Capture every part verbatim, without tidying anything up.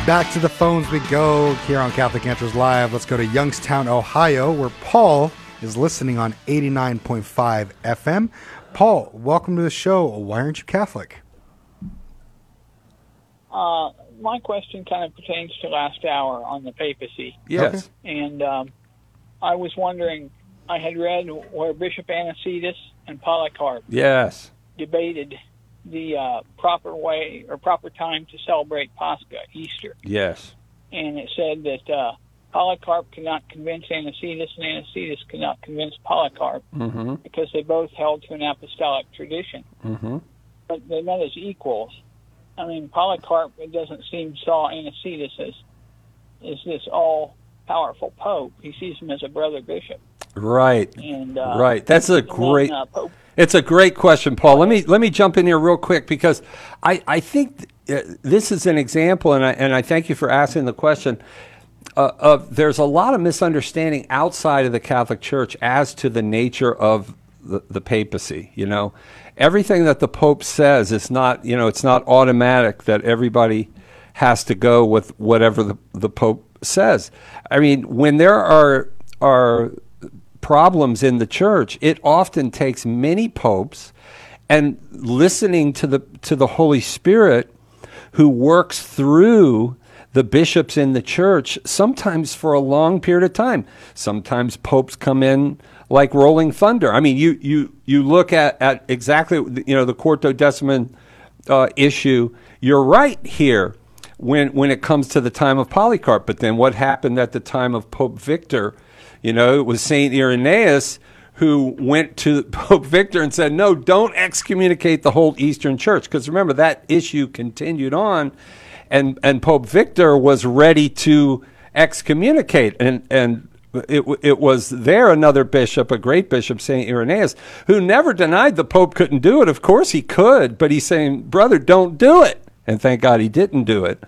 Back to the phones we go here on Catholic Answers Live. Let's go to Youngstown, Ohio, where Paul is listening on eighty-nine point five F M. Paul, welcome to the show. Why aren't you Catholic? Uh, my question kind of pertains to last hour on the papacy. Yes. Okay. And um, I was wondering, I had read where Bishop Anicetus and Polycarp Yes. debated the uh, proper way or proper time to celebrate Pascha, Easter. Yes. And it said that uh, Polycarp could not convince Anicetus and Anicetus could not convince Polycarp Mm-hmm. because they both held to an apostolic tradition. Mm-hmm. But they met as equals. I mean, Polycarp, it doesn't seem, saw Anicetus as, as this all-powerful pope. He sees him as a brother bishop. Right. And uh, Right. That's a and then, great. uh, Pope It's a great question, Paul. Let me let me jump in here real quick because I I think th- uh, this is an example, and I and I thank you for asking the question. Uh, of there's a lot of misunderstanding outside of the Catholic Church as to the nature of the, the papacy. You know, everything that the Pope says is not you know it's not automatic that everybody has to go with whatever the the Pope says. I mean, when there are are problems in the church, it often takes many popes and listening to the to the Holy Spirit who works through the bishops in the church, sometimes for a long period of time. Sometimes popes come in like rolling thunder. I mean, you you you look at, at exactly you know the Quartodeciman uh, issue. You're right here when when it comes to the time of Polycarp. But then what happened at the time of Pope Victor? You know, it was Saint Irenaeus who went to Pope Victor and said, no, don't excommunicate the whole Eastern Church. Because remember, that issue continued on, and, and Pope Victor was ready to excommunicate. And, and it, it was there another bishop, a great bishop, Saint Irenaeus, who never denied the Pope couldn't do it. Of course he could, but he's saying, brother, don't do it. And thank God he didn't do it.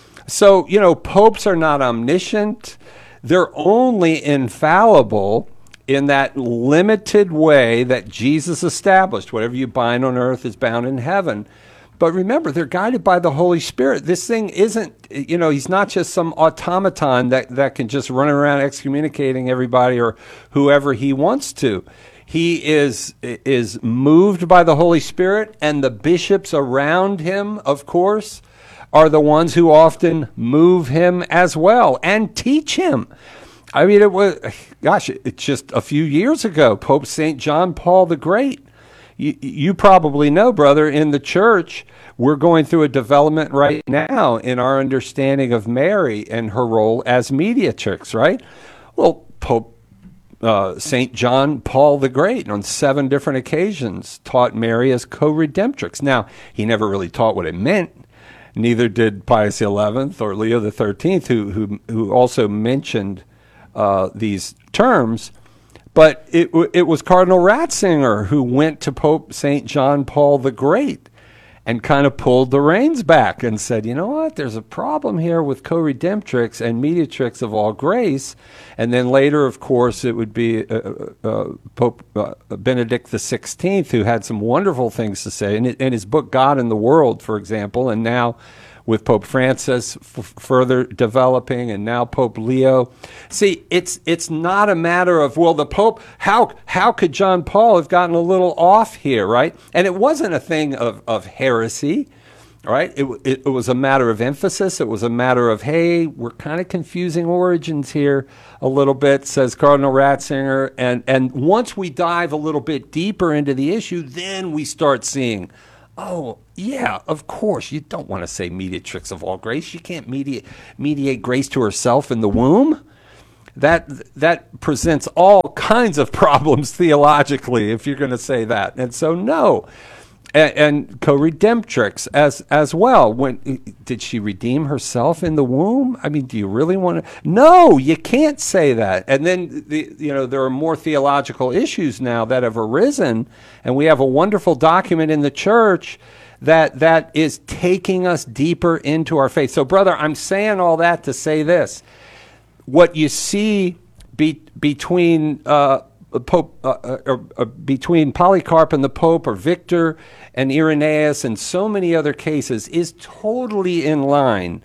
So, you know, popes are not omniscient. They're only infallible in that limited way that Jesus established. Whatever you bind on earth is bound in heaven. But remember, they're guided by the Holy Spirit. This thing isn't, you know, he's not just some automaton that, that can just run around excommunicating everybody or whoever he wants to. He is is moved by the Holy Spirit, and the bishops around him, of course, are the ones who often move him as well and teach him. I mean, it was, gosh, it's just a few years ago, Pope Saint John Paul the Great. You, you probably know, brother, in the church, we're going through a development right now in our understanding of Mary and her role as mediatrix, right? Well, Pope uh, Saint John Paul the Great, on seven different occasions, taught Mary as co-redemptrix. Now, he never really taught what it meant. Neither did Pius the eleventh or Leo the thirteenth, who who who also mentioned uh, these terms. But it it was Cardinal Ratzinger who went to Pope Saint John Paul the Great and kind of pulled the reins back and said, you know what, there's a problem here with co-redemptrix and mediatrix of all grace. And then later, of course, it would be uh, uh, Pope uh, Benedict the sixteenth, who had some wonderful things to say in, in his book, God and the World, for example, and now with Pope Francis f- further developing, and now Pope Leo. See, it's it's not a matter of, well, the Pope, how how could John Paul have gotten a little off here, right? And it wasn't a thing of, of heresy, right? It, it, it was a matter of emphasis. It was a matter of, hey, we're kind of confusing origins here a little bit, says Cardinal Ratzinger. And, and once we dive a little bit deeper into the issue, then we start seeing, oh, yeah, of course. You don't want to say mediatrix of all grace. She can't mediate mediate grace to herself in the womb. That that presents all kinds of problems theologically if you're going to say that. And so, no. And, and co-redemptrix as as well. When did she redeem herself in the womb? I mean, do you really want to? No, you can't say that. And then the, you know there are more theological issues now that have arisen, and we have a wonderful document in the church that that is taking us deeper into our faith. So, brother, I'm saying all that to say this: what you see be, between uh, Pope, uh, uh, uh, between Polycarp and the Pope, or Victor and Irenaeus, and so many other cases, is totally in line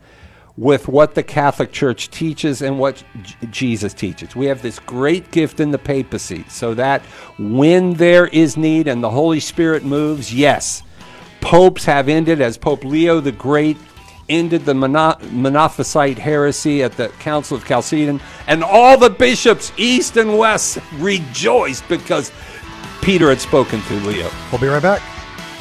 with what the Catholic Church teaches and what J- Jesus teaches. We have this great gift in the papacy, so that when there is need and the Holy Spirit moves, yes, popes have ended, as Pope Leo the Great ended the mono- Monophysite heresy at the Council of Chalcedon, and all the bishops, east and west, rejoiced because Peter had spoken through Leo. We'll be right back.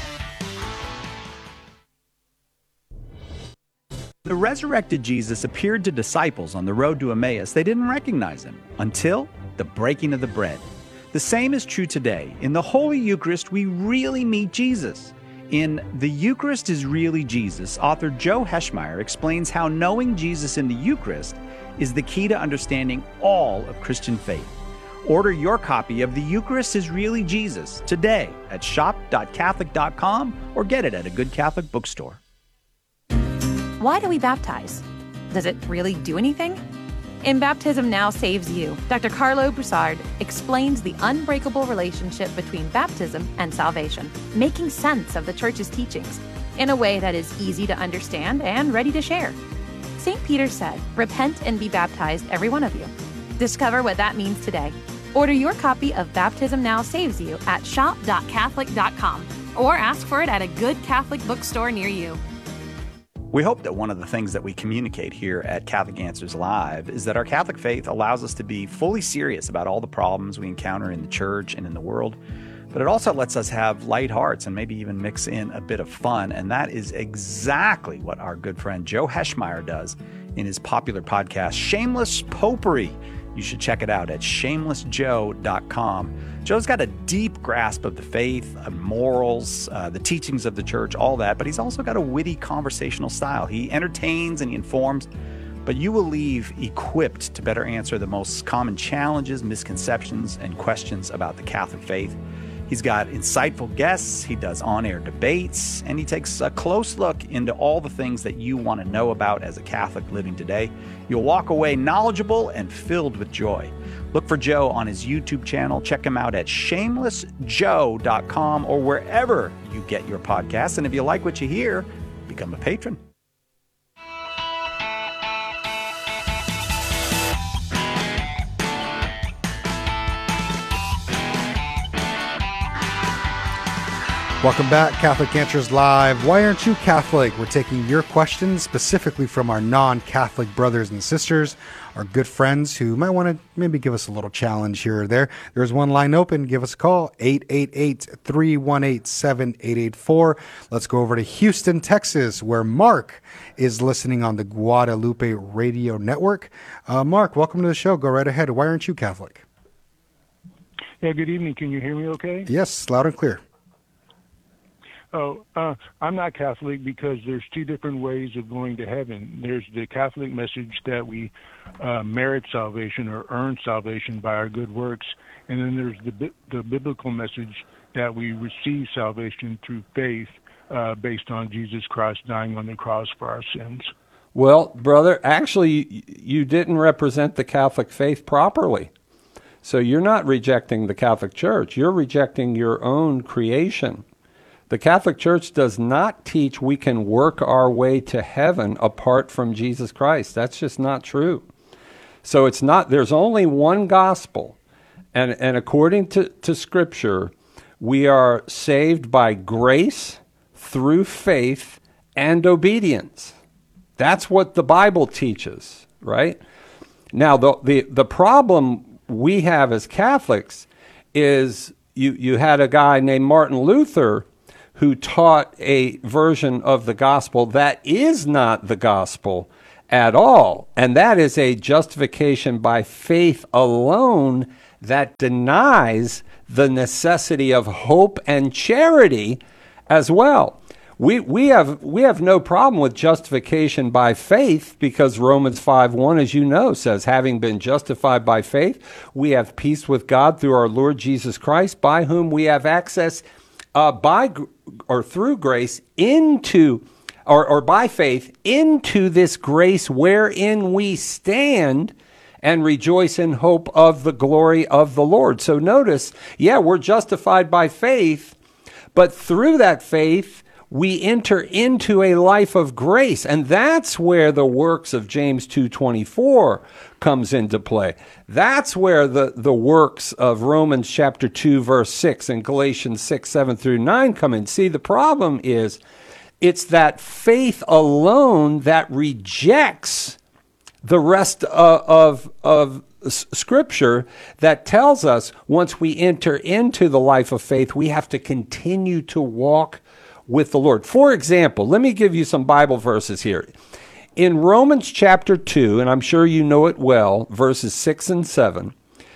The resurrected Jesus appeared to disciples on the road to Emmaus. They didn't recognize him until the breaking of the bread. The same is true today. In the Holy Eucharist, we really meet Jesus. In The Eucharist is Really Jesus, author Joe Heschmeyer explains how knowing Jesus in the Eucharist is the key to understanding all of Christian faith. Order your copy of The Eucharist is Really Jesus today at shop dot catholic dot com or get it at a good Catholic bookstore. Why do we baptize? Does it really do anything? In Baptism Now Saves You, Doctor Carlo Broussard explains the unbreakable relationship between baptism and salvation, making sense of the Church's teachings in a way that is easy to understand and ready to share. Saint Peter said, "Repent and be baptized, every one of you." Discover what that means today. Order your copy of Baptism Now Saves You at shop dot catholic dot com or ask for it at a good Catholic bookstore near you. We hope that one of the things that we communicate here at Catholic Answers Live is that our Catholic faith allows us to be fully serious about all the problems we encounter in the church and in the world, but it also lets us have light hearts and maybe even mix in a bit of fun, and that is exactly what our good friend Joe Heschmeyer does in his popular podcast, Shameless Popery. You should check it out at shameless joe dot com. Joe's got a deep grasp of the faith, uh, morals, uh, the teachings of the church, all that, but he's also got a witty conversational style. He entertains and he informs, but you will leave equipped to better answer the most common challenges, misconceptions, and questions about the Catholic faith. He's got insightful guests, he does on-air debates, and he takes a close look into all the things that you want to know about as a Catholic living today. You'll walk away knowledgeable and filled with joy. Look for Joe on his YouTube channel. Check him out at shameless joe dot com or wherever you get your podcasts. And if you like what you hear, become a patron. Welcome back, Catholic Answers Live. Why aren't you Catholic? We're taking your questions specifically from our non-Catholic brothers and sisters, our good friends who might want to maybe give us a little challenge here or there. There's one line open. Give us a call, eight eight eight, three one eight, seven eight eight four. Let's go over to Houston, Texas, where Mark is listening on the Guadalupe Radio Network. Uh, Mark, welcome to the show. Go right ahead. Why aren't you Catholic? Yeah, good evening. Can you hear me okay? Yes, loud and clear. Oh, uh, I'm not Catholic because there's two different ways of going to heaven. There's the Catholic message that we uh, merit salvation or earn salvation by our good works, and then there's the the biblical message that we receive salvation through faith uh, based on Jesus Christ dying on the cross for our sins. Well, brother, actually, you didn't represent the Catholic faith properly. So you're not rejecting the Catholic Church. You're rejecting your own creation. The Catholic Church does not teach we can work our way to heaven apart from Jesus Christ. That's just not true. So it's not, there's only one gospel. And, and according to, to Scripture, we are saved by grace through faith and obedience. That's what the Bible teaches, right? Now, the, the, the problem we have as Catholics is you, you had a guy named Martin Luther who taught a version of the gospel that is not the gospel at all. And that is a justification by faith alone that denies the necessity of hope and charity as well. We we have we have no problem with justification by faith because Romans five one, as you know, says, having been justified by faith, we have peace with God through our Lord Jesus Christ, by whom we have access uh, by or through grace into, or, or by faith, into this grace wherein we stand and rejoice in hope of the glory of the Lord. So notice, yeah, we're justified by faith, but through that faith, we enter into a life of grace. And that's where the works of James two twenty-four comes into play. That's where the, the works of Romans chapter two, verse six, and Galatians six, seven through nine come in. See, the problem is it's that faith alone that rejects the rest of, of, of Scripture that tells us once we enter into the life of faith, we have to continue to walk with the Lord. For example, let me give you some Bible verses here. In Romans chapter two, and I'm sure you know it well, verses six and seven,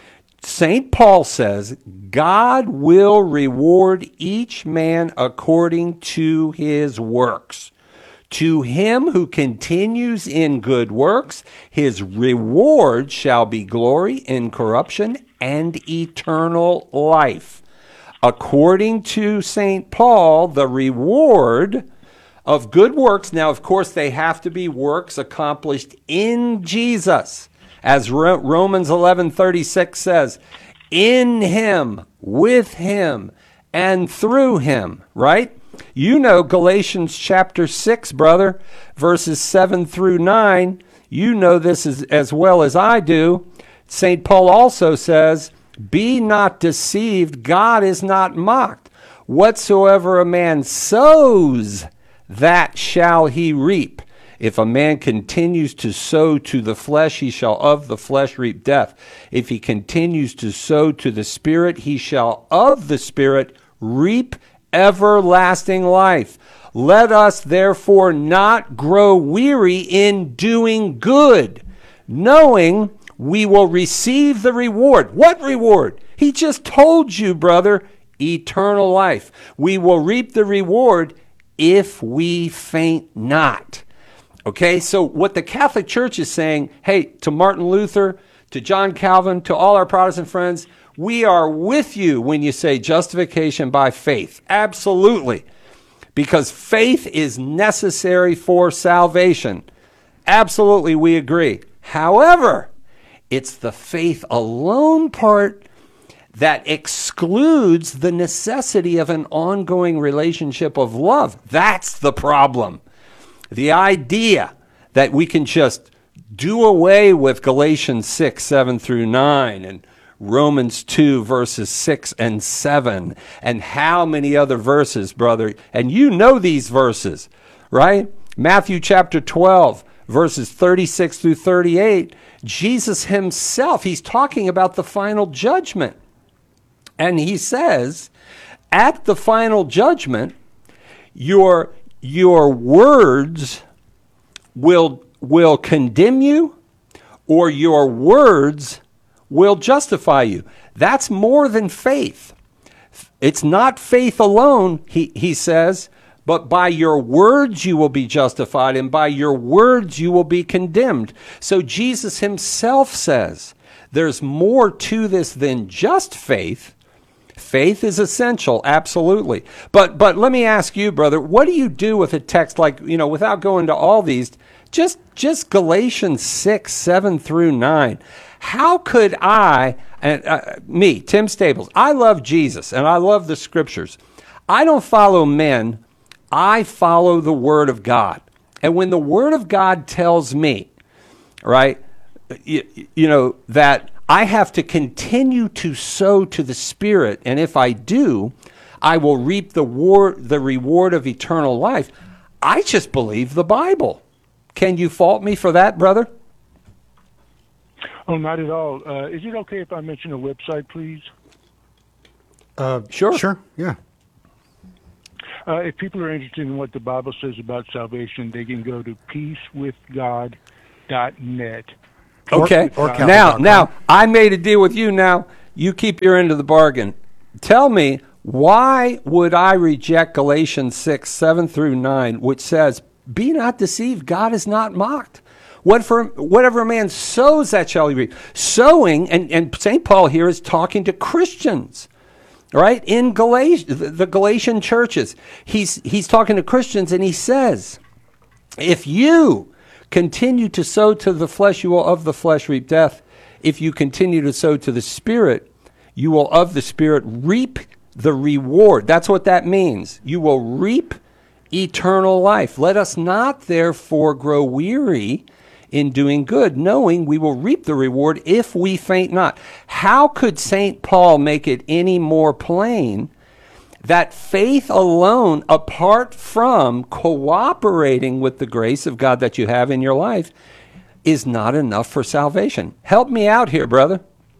Saint Paul says, God will reward each man according to his works. To him who continues in good works, his reward shall be glory, incorruption, and eternal life. According to Saint Paul, the reward of good works, now of course they have to be works accomplished in Jesus. As Romans eleven thirty-six says, in him, with him, and through him, right? You know Galatians chapter six, brother, verses seven through nine. You know this as, as well as I do. Saint Paul also says, be not deceived, God is not mocked. Whatsoever a man sows, that shall he reap. If a man continues to sow to the flesh, he shall of the flesh reap death. If he continues to sow to the Spirit, he shall of the Spirit reap everlasting life. Let us therefore not grow weary in doing good, knowing we will receive the reward. What reward? He just told you, brother, eternal life. We will reap the reward if we faint not. Okay, so what the Catholic Church is saying, hey, to Martin Luther, to John Calvin, to all our Protestant friends, we are with you when you say justification by faith. Absolutely. Because faith is necessary for salvation. Absolutely, we agree. However, it's the faith alone part that excludes the necessity of an ongoing relationship of love. That's the problem. The idea that we can just do away with Galatians six, seven through nine, and Romans two, verses six and seven, and how many other verses, brother, and you know these verses, right? Matthew chapter twelve, verses thirty-six through thirty-eight, Jesus himself, he's talking about the final judgment. And he says, at the final judgment, your, your words will, will condemn you, or your words will justify you. That's more than faith. It's not faith alone, he, he says, but by your words you will be justified, and by your words you will be condemned. So Jesus himself says there's more to this than just faith. Faith is essential, absolutely. But but let me ask you, brother, what do you do with a text like, you know, without going to all these, just just Galatians six, seven through nine? How could I, and uh, me, Tim Stables, I love Jesus and I love the Scriptures. I don't follow men. I follow the Word of God. And when the Word of God tells me, right, you, you know, that I have to continue to sow to the Spirit, and if I do, I will reap the, war, the reward of eternal life, I just believe the Bible. Can you fault me for that, brother? Oh, not at all. Uh, is it okay if I mention a website, please? Uh, sure. Sure, yeah. Uh, if people are interested in what the Bible says about salvation, they can go to peace with god dot net. Okay. Or, or now, now, I made a deal with you. Now, you keep your end of the bargain. Tell me, why would I reject Galatians six, seven through nine, which says, be not deceived, God is not mocked. What for, whatever a man sows, that shall he reap. Sowing, and, and Saint Paul here is talking to Christians. Right? In Galatia, the Galatian churches, he's he's talking to Christians, and he says, if you continue to sow to the flesh, you will of the flesh reap death. If you continue to sow to the Spirit, you will of the Spirit reap the reward. That's what that means. You will reap eternal life. Let us not therefore grow weary in doing good, knowing we will reap the reward if we faint not. How could Saint Paul make it any more plain that faith alone, apart from cooperating with the grace of God that you have in your life, is not enough for salvation? Help me out here, brother.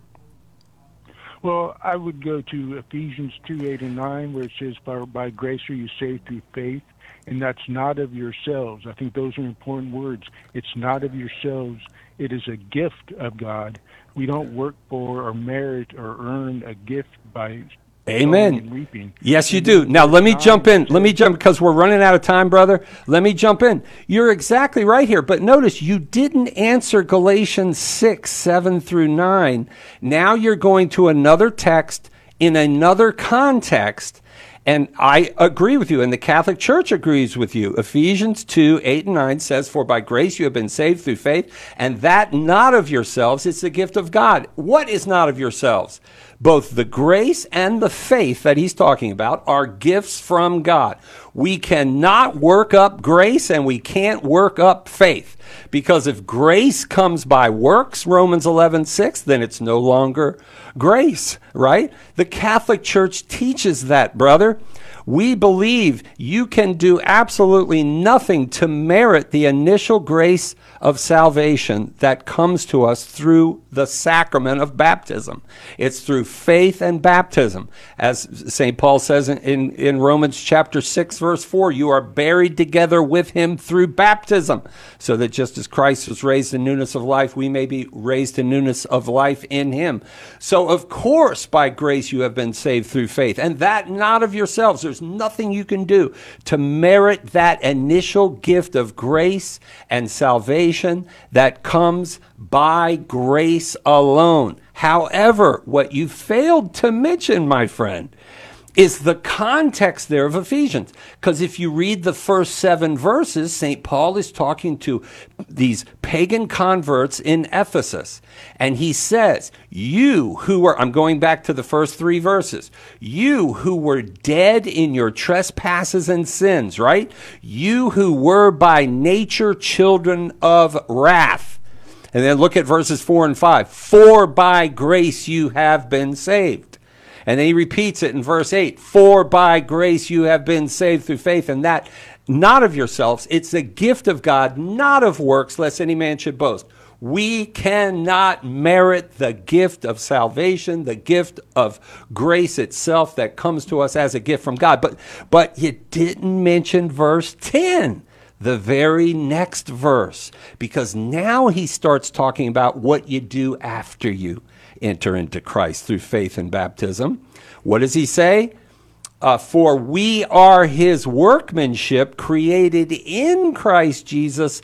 Well, I would go to Ephesians two, eight, and nine, where it says, by, by grace are you saved through faith, and that's not of yourselves. I think those are important words. It's not of yourselves. It is a gift of God. We don't work for or merit or earn a gift by Amen. reaping. Yes, you do. Now, let me jump in. Let me jump, because we're running out of time, brother. Let me jump in. You're exactly right here. But notice you didn't answer Galatians six, seven through nine. Now you're going to another text in another context. And I agree with you, and the Catholic Church agrees with you. Ephesians two, eight and nine says, for by grace you have been saved through faith, and that not of yourselves, it's the gift of God. What is not of yourselves? Both the grace and the faith that he's talking about are gifts from God. We cannot work up grace and we can't work up faith. Because if grace comes by works, Romans eleven, six, then it's no longer grace, right? The Catholic Church teaches that, brother. We believe you can do absolutely nothing to merit the initial grace of salvation that comes to us through the sacrament of baptism. It's through faith and baptism. As Saint Paul says in, in, in Romans chapter six, verse four, you are buried together with him through baptism, so that just as Christ was raised in newness of life, we may be raised in newness of life in him. So, of course, by grace you have been saved through faith, and that not of yourselves. There's nothing you can do to merit that initial gift of grace and salvation that comes by grace alone. However, what you failed to mention, my friend, is the context there of Ephesians. Because if you read the first seven verses, Saint Paul is talking to these pagan converts in Ephesus. And he says, you who were, I'm going back to the first three verses, you who were dead in your trespasses and sins, right? You who were by nature children of wrath. And then look at verses four and five. For by grace you have been saved. And then he repeats it in verse eight. For by grace you have been saved through faith, and that not of yourselves. It's the gift of God, not of works, lest any man should boast. We cannot merit the gift of salvation, the gift of grace itself that comes to us as a gift from God. But, but you didn't mention verse ten. The very next verse, because now he starts talking about what you do after you enter into Christ through faith and baptism. What does he say? Uh, For we are his workmanship, created in Christ Jesus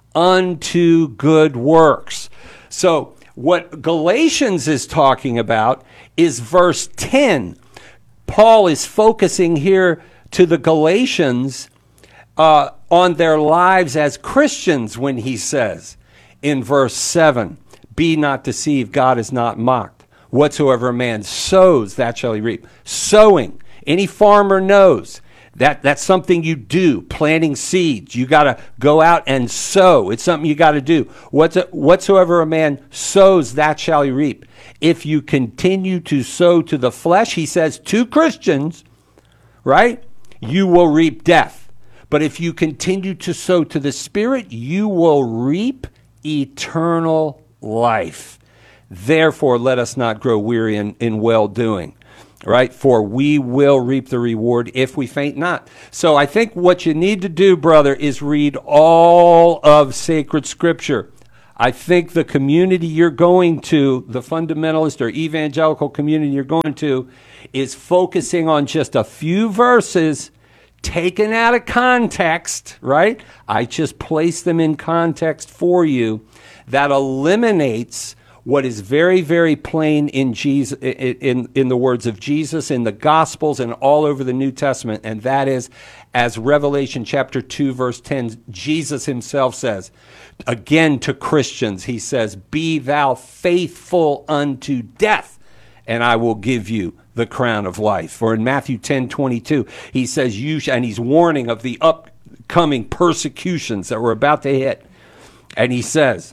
unto good works. So what Galatians is talking about is verse ten. Paul is focusing here to the Galatians uh, on their lives as Christians when he says in verse seven, be not deceived, God is not mocked. Whatsoever a man sows, that shall he reap. Sowing, any farmer knows that that's something you do, planting seeds. You got to go out and sow. It's something you got to do. Whatsoever a man sows, that shall he reap. If you continue to sow to the flesh, he says to Christians, right, you will reap death. But if you continue to sow to the Spirit, you will reap eternal life. Therefore, let us not grow weary in, in well-doing, right? For we will reap the reward if we faint not. So I think what you need to do, brother, is read all of sacred Scripture. I think the community you're going to, the fundamentalist or evangelical community you're going to, is focusing on just a few verses taken out of context, right? I just place them in context for you. That eliminates what is very, very plain in Jesus, in, in the words of Jesus, in the Gospels, and all over the New Testament. And that is, as Revelation chapter two, verse ten, Jesus himself says, again to Christians, he says, be thou faithful unto death, and I will give you the crown of life. Or in Matthew ten twenty-two, he says, "You sh-" and he's warning of the upcoming persecutions that we're about to hit. And he says,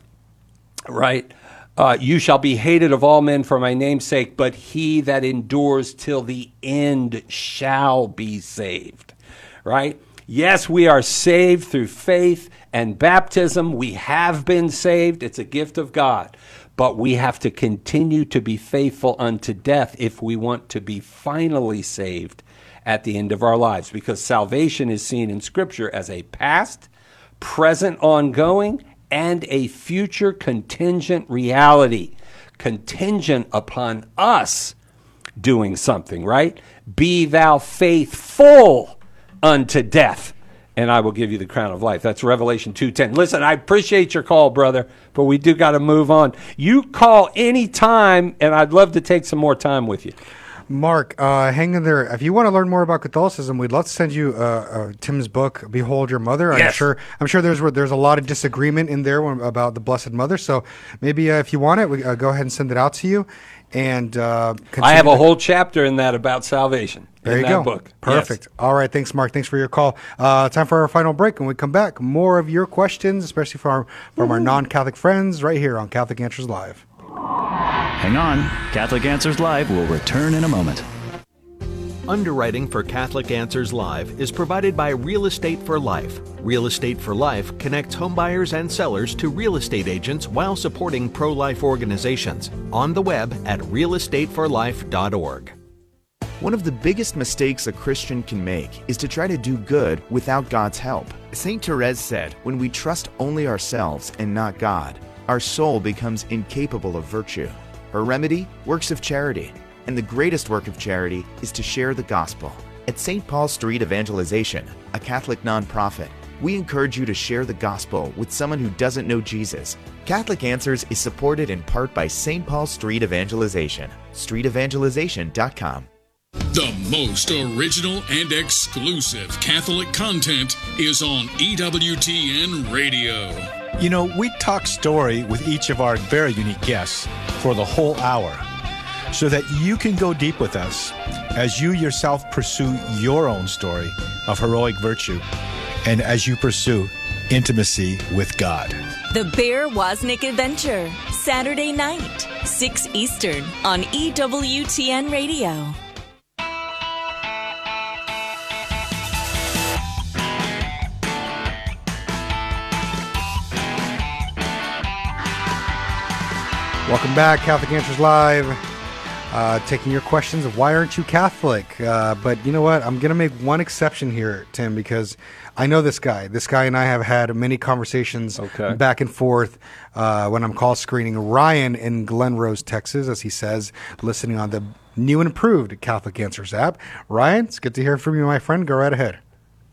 right, uh, "You shall be hated of all men for my name's sake, but he that endures till the end shall be saved." Right? Yes, we are saved through faith and baptism. We have been saved. It's a gift of God. But we have to continue to be faithful unto death if we want to be finally saved at the end of our lives, because salvation is seen in Scripture as a past, present, ongoing, and a future contingent reality, contingent upon us doing something, right? "Be thou faithful unto death, and I will give you the crown of life." That's Revelation two ten. Listen, I appreciate your call, brother, but we do got to move on. You call any time, and I'd love to take some more time with you. Mark, uh, hang in there. If you want to learn more about Catholicism, we'd love to send you uh, uh, Tim's book, "Behold Your Mother." I'm Yes. sure. I'm sure there's there's a lot of disagreement in there when, about the Blessed Mother. So maybe uh, if you want it, we uh, go ahead and send it out to you. And uh, I have a continue- whole chapter in that about salvation. There in you that go. book. Perfect. Yes. All right. Thanks, Mark. Thanks for your call. Uh, time for our final break. When we come back, more of your questions, especially from our, from our non-Catholic friends, right here on Catholic Answers Live. Hang on. Catholic Answers Live will return in a moment. Underwriting for Catholic Answers Live is provided by Real Estate for Life. Real Estate for Life connects homebuyers and sellers to real estate agents while supporting pro-life organizations. On the web at real estate for life dot org. One of the biggest mistakes a Christian can make is to try to do good without God's help. Saint Therese said, "When we trust only ourselves and not God, our soul becomes incapable of virtue." Her remedy? Works of charity. And the greatest work of charity is to share the gospel. At Saint Paul Street Evangelization, a Catholic nonprofit, we encourage you to share the gospel with someone who doesn't know Jesus. Catholic Answers is supported in part by Saint Paul Street Evangelization, street evangelization dot com. The most original and exclusive Catholic content is on E W T N Radio. You know, we talk story with each of our very unique guests for the whole hour, so that you can go deep with us as you yourself pursue your own story of heroic virtue and as you pursue intimacy with God. The Bear Wozniak Adventure, Saturday night, six Eastern on E W T N Radio. Welcome back, Catholic Answers Live. Uh, taking your questions of why aren't you Catholic? Uh, but you know what? I'm going to make one exception here, Tim, because I know this guy. This guy and I have had many conversations Okay. back and forth uh, when I'm call screening Ryan in Glen Rose, Texas, as he says, listening on the new and improved Catholic Answers app. Ryan, it's good to hear from you, my friend. Go right ahead.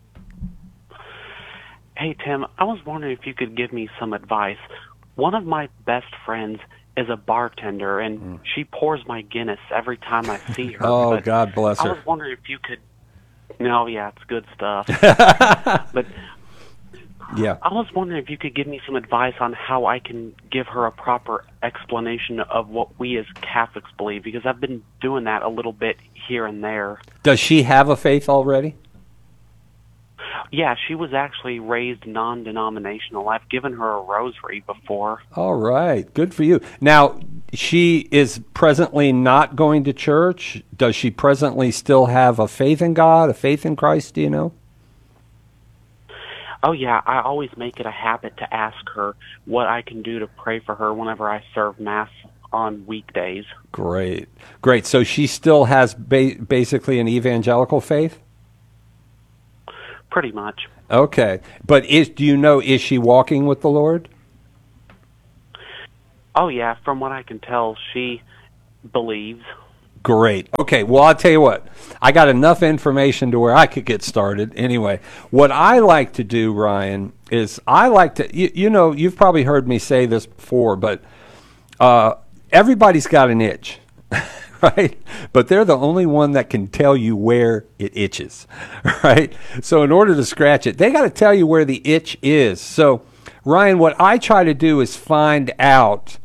Hey, Tim, I was wondering if you could give me some advice. One of my best friends is a bartender, and mm. she pours my Guinness every time I see her. Oh, but God bless her. I was wondering if you could... No, yeah, it's good stuff. But yeah, I was wondering if you could give me some advice on how I can give her a proper explanation of what we as Catholics believe, because I've been doing that a little bit here and there. Does she have a faith already? Yeah, she was actually raised non-denominational. I've given her a rosary before. All right. Good for you. Now, she is presently not going to church. Does she presently still have a faith in God, a faith in Christ, do you know? Oh, yeah. I always make it a habit to ask her what I can do to pray for her whenever I serve Mass on weekdays. Great. Great. So she still has ba- basically an evangelical faith? Pretty much. Okay. But is do you know, is she walking with the Lord? Oh, yeah. From what I can tell, she believes. Great. Okay, well, I'll tell you what. I got enough information to where I could get started. Anyway, what I like to do, Ryan, is I like to, you, you know, you've probably heard me say this before, but uh, everybody's got an itch. Right? But they're the only one that can tell you where it itches, right? So in order to scratch it, they got to tell you where the itch is. So, Ryan, what I try to do is find out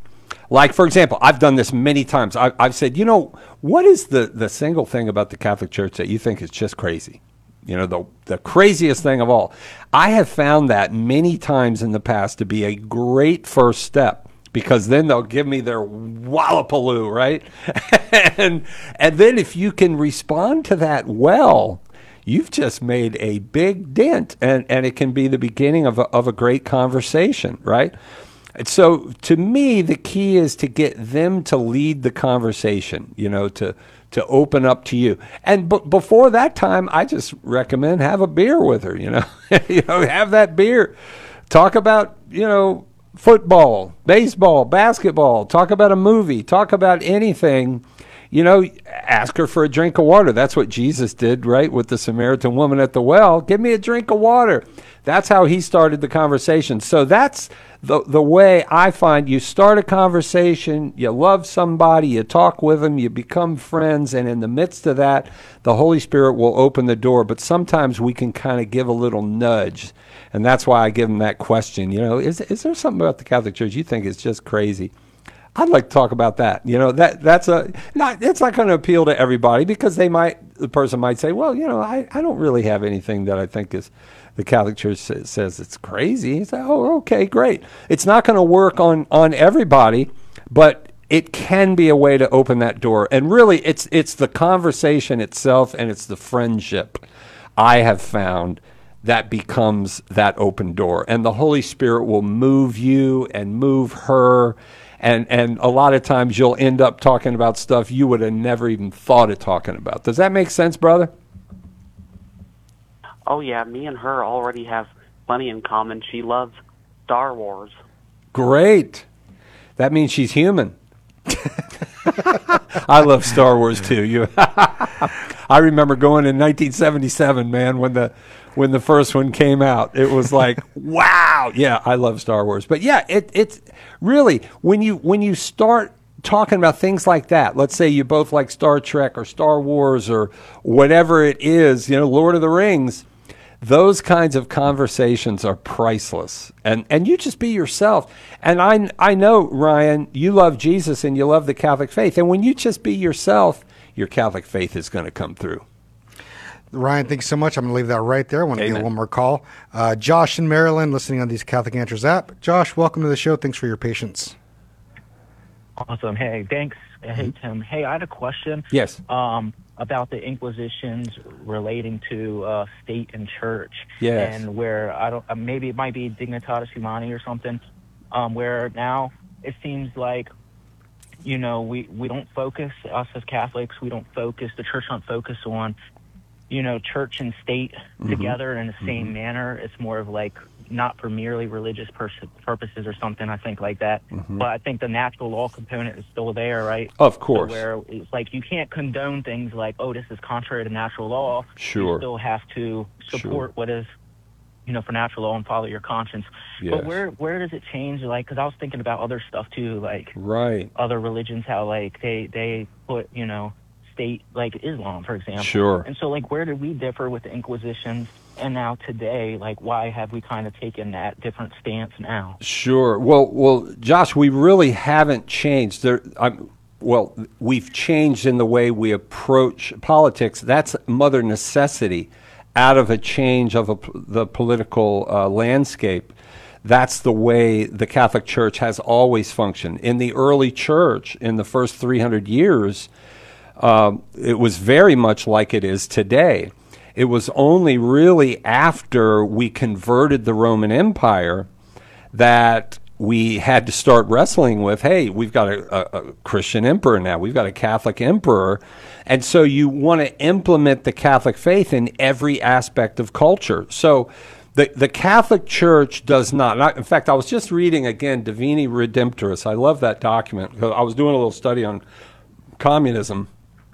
Like, for example, I've done this many times. I, I've said, you know, what is the, the single thing about the Catholic Church that you think is just crazy? You know, the the craziest thing of all. I have found that many times in the past to be a great first step, because then they'll give me their wallapaloo, right? and and then if you can respond to that well, you've just made a big dent, and, and it can be the beginning of a, of a great conversation, right? And so to me, the key is to get them to lead the conversation, you know, to to open up to you. And b- before that time, I just recommend have a beer with her, you know, you know, have that beer, talk about, you know, football, baseball, basketball, talk about a movie, talk about anything, you know, ask her for a drink of water. That's what Jesus did, right, with the Samaritan woman at the well. Give me a drink of water. That's how he started the conversation. So that's the the way I find you start a conversation, you love somebody, you talk with them, you become friends, and in the midst of that, the Holy Spirit will open the door. But sometimes we can kind of give a little nudge, and that's why I give them that question. You know, is is there something about the Catholic Church you think is just crazy? I'd like to talk about that. You know, that that's a not. It's not going to appeal to everybody, because they might the person might say, well, you know, I, I don't really have anything that I think is the Catholic Church says, says it's crazy. You say, oh, okay, great. It's not going to work on on everybody, but it can be a way to open that door. And really, it's it's the conversation itself, and it's the friendship I have found that becomes that open door. And the Holy Spirit will move you and move her. And and a lot of times you'll end up talking about stuff you would have never even thought of talking about. Does that make sense, brother? Oh, yeah. Me and her already have plenty in common. She loves Star Wars. Great. That means she's human. I love Star Wars, too. You, I remember going in nineteen seventy-seven, man, when the when the first one came out. It was like, wow. Yeah, I love Star Wars. But yeah, it it's really when you when you start talking about things like that, let's say you both like Star Trek or Star Wars or whatever it is, you know, Lord of the Rings, those kinds of conversations are priceless. And and you just be yourself. And I I know, Ryan, you love Jesus and you love the Catholic faith. And when you just be yourself, your Catholic faith is going to come through. Ryan, thanks so much. I'm going to leave that right there. I want to get one more call. Uh, Josh in Maryland, listening on these Catholic Answers app. Josh, welcome to the show. Thanks for your patience. Awesome. Hey, thanks. Hey, Tim. Hey, I had a question. Yes. Um, about the Inquisitions relating to uh, state and church. Yes. And where, I don't, uh, maybe it might be Dignitatis Humani or something, um, where now it seems like, you know, we, we don't focus, us as Catholics, we don't focus, the church don't focus on, you know, church and state mm-hmm. together in the same mm-hmm. manner. It's more of like not for merely religious pers- purposes or something, I think, like that. Mm-hmm. But I think the natural law component is still there, right? Of course. So where it's like you can't condone things like, oh, this is contrary to natural law. Sure. You still have to support sure. what is, you know, for natural law and follow your conscience. Yes. But where where does it change? Like, because I was thinking about other stuff too, like right. other religions, how like they they put, you know, state, like Islam, for example. Sure. And so, like, where did we differ with the Inquisitions? And now today, like, why have we kind of taken that different stance now? Sure. Well, well, Josh, we really haven't changed. There, I'm, well, we've changed in the way we approach politics. That's mother necessity out of a change of a, the political uh, landscape. That's the way the Catholic Church has always functioned. In the early church, in the first three hundred years, Um, it was very much like it is today. It was only really after we converted the Roman Empire that we had to start wrestling with, hey, we've got a, a, a Christian emperor now. We've got a Catholic emperor. And so you want to implement the Catholic faith in every aspect of culture. So the, the Catholic Church does not, not. In fact, I was just reading again Divini Redemptoris. I love that document. I was doing a little study on communism.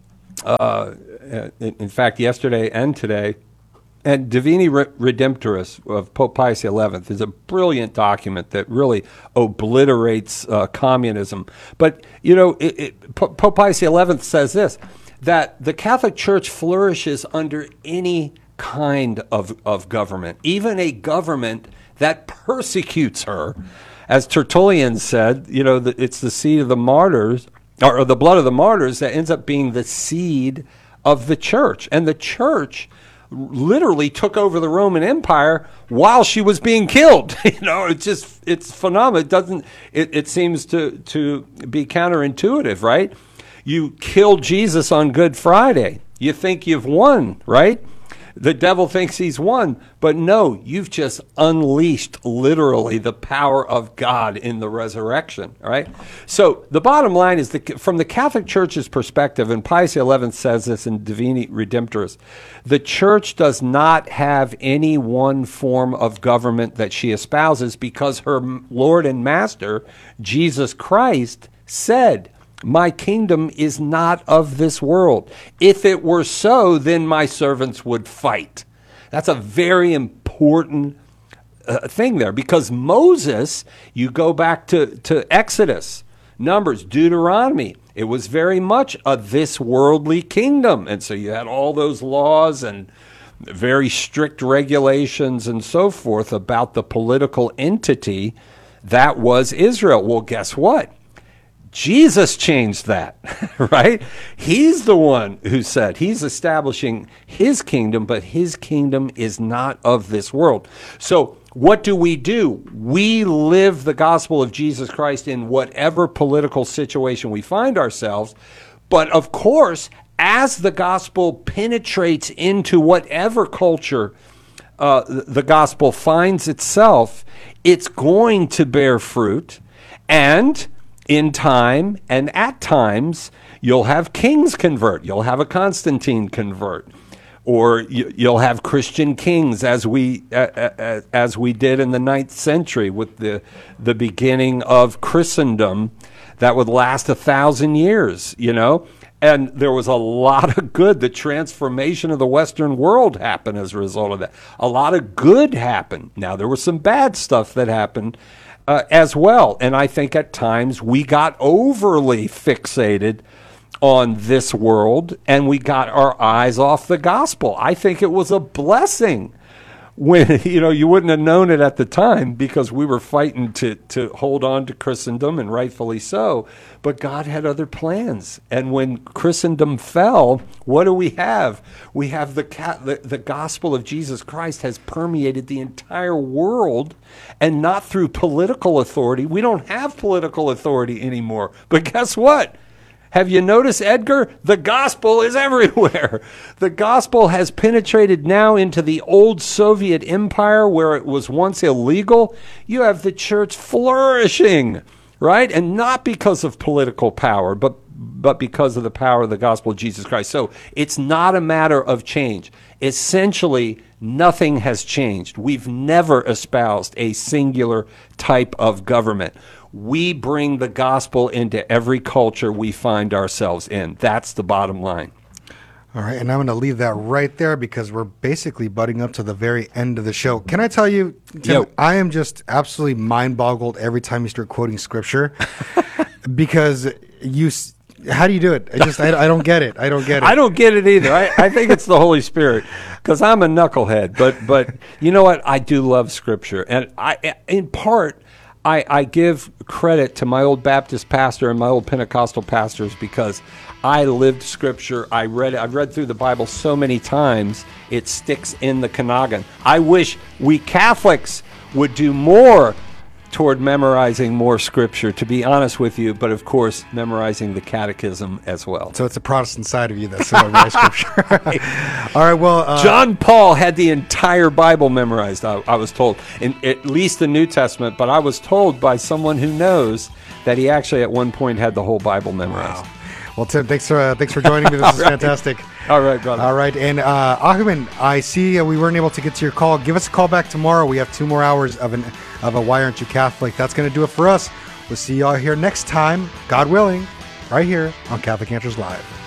Uh, in, in fact, yesterday and today, and Divini Redemptoris of Pope Pius the eleventh is a brilliant document that really obliterates uh, communism. But, you know, it, it, Pope Pius the eleventh says this, that the Catholic Church flourishes under any kind of, of government, even a government that persecutes her. as Tertullian said, you know, the, it's the seed of the martyrs, or, or the blood of the martyrs that ends up being the seed of the church. And the church literally took over the Roman Empire while she was being killed. You know, it's just, it's phenomenal. It doesn't, it, it seems to, to be counterintuitive, right? You kill Jesus on Good Friday. You think you've won, right? The devil thinks he's won, but no, you've just unleashed literally the power of God in the resurrection, right? So the bottom line is that from the Catholic Church's perspective, and Pius the eleventh says this in Divini Redemptoris, the Church does not have any one form of government that she espouses because her Lord and Master, Jesus Christ, said, my kingdom is not of this world. If it were so, then my servants would fight. That's a very important uh, thing there, because Moses, you go back to, to Exodus, Numbers, Deuteronomy, it was very much a this worldly kingdom. And so you had all those laws and very strict regulations and so forth about the political entity that was Israel. Well, guess what? Jesus changed that, right? He's the one who said he's establishing his kingdom, but his kingdom is not of this world. So what do we do? We live the gospel of Jesus Christ in whatever political situation we find ourselves. But of course, as the gospel penetrates into whatever culture uh, the gospel finds itself, it's going to bear fruit. And in time, and at times, you'll have kings convert. You'll have a Constantine convert, or you, you'll have Christian kings, as we uh, uh, as we did in the ninth century with the the beginning of Christendom, that would last a thousand years. You know, and there was a lot of good. The transformation of the Western world happened as a result of that. A lot of good happened. Now there was some bad stuff that happened. Uh, as well. And I think at times we got overly fixated on this world and we got our eyes off the gospel. I think it was a blessing when, you know, you wouldn't have known it at the time because we were fighting to, to hold on to Christendom, and rightfully so. But God had other plans. And when Christendom fell, what do we have? We have the, the, the gospel of Jesus Christ has permeated the entire world, and not through political authority. We don't have political authority anymore. But guess what? Have you noticed, Edgar? The gospel is everywhere. The gospel has penetrated now into the old Soviet empire where it was once illegal. You have the church flourishing, right? And not because of political power, but but because of the power of the gospel of Jesus Christ. So it's not a matter of change. Essentially, nothing has changed. We've never espoused a singular type of government. We bring the gospel into every culture we find ourselves in. That's the bottom line. All right, and I'm going to leave that right there because we're basically butting up to the very end of the show. Can I tell you, Tim, Yo. I am just absolutely mind-boggled every time you start quoting scripture because you... How do you do it? I just, I, I don't get it. I don't get it. I don't get it either. I, I think it's the Holy Spirit because I'm a knucklehead. But, but you know what? I do love Scripture. And I, in part, I, I give credit to my old Baptist pastor and my old Pentecostal pastors because I lived Scripture. I read it. I've read through the Bible so many times, it sticks in the Kanagan. I wish we Catholics would do more toward memorizing more Scripture, to be honest with you, but of course, memorizing the catechism as well. So it's a Protestant side of you that's memorized Scripture. All right, well... Uh, John Paul had the entire Bible memorized, I, I was told, in at least the New Testament, but I was told by someone who knows that he actually at one point had the whole Bible memorized. Wow. Well, Tim, thanks for, uh, thanks for joining me. This is right. fantastic. All right, brother. All right, and uh, Ahman, I see uh, we weren't able to get to your call. Give us a call back tomorrow. We have two more hours of an of a Why Aren't You Catholic? That's going to do it for us. We'll see y'all here next time, God willing, right here on Catholic Answers Live.